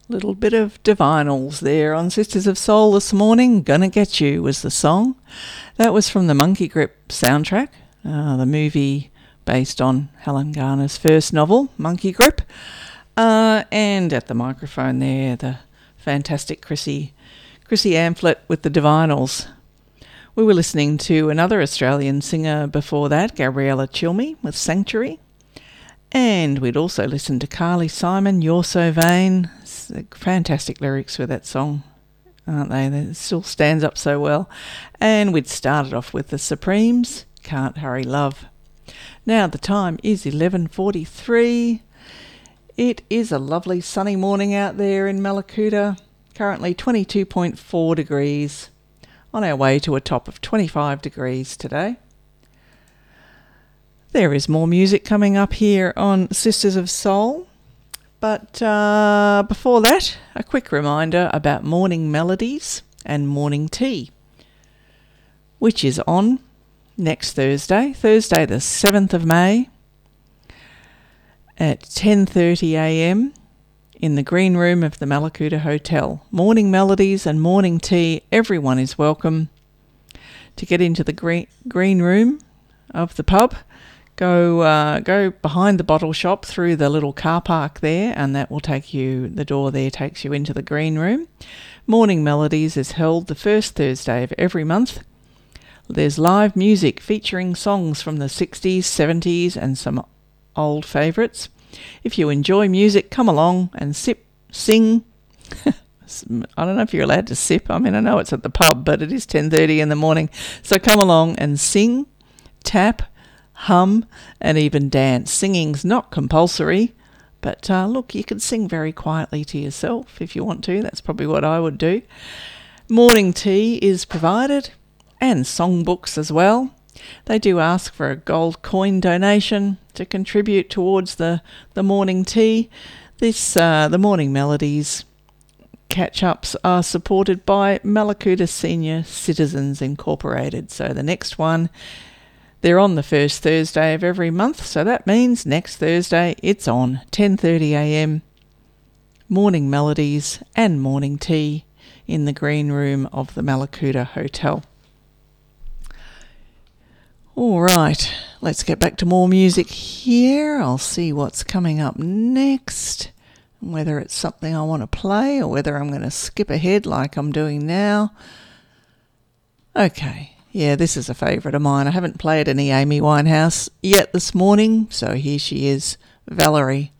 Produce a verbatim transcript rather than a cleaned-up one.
Little bit of Divinals there on Sisters of Soul this morning. Gonna Get You was the song. That was from the Monkey Grip soundtrack, uh, the movie based on Helen Garner's first novel, Monkey Grip. Uh, and at the microphone there, the fantastic Chrissy, Chrissy Amphlett with the Divinals. We were listening to another Australian singer before that, Gabriella Chilmi with Sanctuary. And we'd also listened to Carly Simon, You're So Vain. Fantastic lyrics for that song, aren't they? It still stands up so well. And we'd started off with the Supremes, Can't Hurry Love. Now the time is eleven forty-three. It is a lovely sunny morning out there in Mallacoota. Currently twenty-two point four degrees. On our way to a top of twenty-five degrees today. There is more music coming up here on Sisters of Soul. But uh, before that, a quick reminder about Morning Melodies and Morning Tea, which is on next Thursday, Thursday the seventh of May at ten thirty a m in the green room of the Mallacoota Hotel. Morning Melodies and Morning Tea, everyone is welcome to get into the green, green room of the pub. Go uh, go behind the bottle shop through the little car park there, and that will take you, the door there takes you into the green room. Morning Melodies is held the first Thursday of every month. There's live music featuring songs from the sixties, seventies and some old favourites. If you enjoy music, come along and sip, sing. I don't know if you're allowed to sip. I mean, I know it's at the pub, but it is ten thirty in the morning. So come along and sing, tap, hum and even dance. Singing's not compulsory, but uh, look, you can sing very quietly to yourself if you want to. That's probably what I would do. Morning tea is provided and songbooks as well. They do ask for a gold coin donation to contribute towards the, the morning tea. This uh, the Morning Melodies catch-ups are supported by Mallacoota Senior Citizens Incorporated. So the next one, they're on the first Thursday of every month, so that means next Thursday it's on ten thirty a m Morning Melodies and Morning Tea in the green room of the Mallacoota Hotel. All right, let's get back to more music here. I'll see what's coming up next, whether it's something I want to play or whether I'm going to skip ahead like I'm doing now. Okay. Yeah, this is a favourite of mine. I haven't played any Amy Winehouse yet this morning, so here she is, Valerie.